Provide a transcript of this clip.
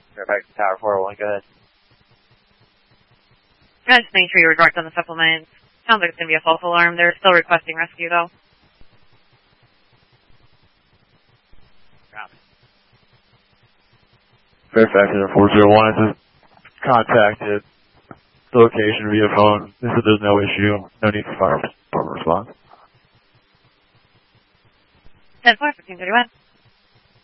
Fairfax Tower 401, go ahead. I just made sure you were direct on the supplement. Sounds like it's going to be a false alarm. They're still requesting rescue, though. Fairfax Air 401 has contacted the location via phone. They said there's no issue. No need for fire department response. 10-4, 1531.